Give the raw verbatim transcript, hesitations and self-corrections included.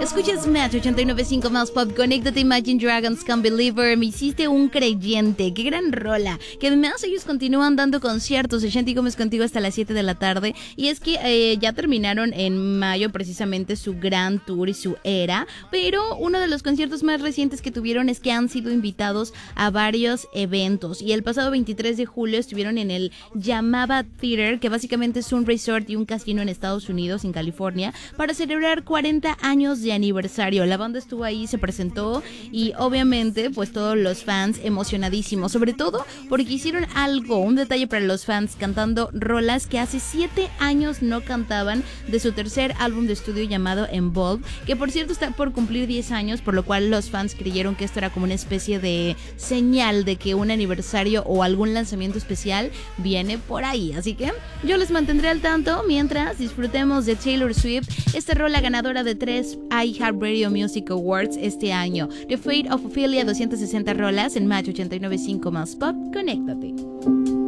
Escuchas Match ochenta y nueve punto cinco más pop. Conéctate, Imagine Dragons, Can't Believer. Me hiciste un creyente. Qué gran rola. Que además ellos continúan dando conciertos. Shanti Gómez contigo hasta las siete de la tarde. Y es que eh, ya terminaron en mayo precisamente su gran tour y su era. Pero uno de los conciertos más recientes que tuvieron es que han sido invitados a varios eventos. Y el pasado veintitrés de julio estuvieron en el Yamava Theater, que básicamente es un resort y un casino en Estados Unidos, en California, para celebrar cuarenta años de aniversario. La banda estuvo ahí, se presentó y obviamente pues todos los fans emocionadísimos, sobre todo porque hicieron algo, un detalle para los fans, cantando rolas que hace siete años no cantaban de su tercer álbum de estudio llamado Involve, que por cierto está por cumplir diez años, por lo cual los fans creyeron que esto era como una especie de señal de que un aniversario o algún lanzamiento especial viene por ahí, así que yo les mantendré al tanto mientras disfrutemos de Taylor Swift, esta rola ganadora de tres iHeartRadio Music Awards este año. The Fate of Ophelia, doscientas sesenta rolas en Match ochenta y nueve punto cinco más pop. Conéctate.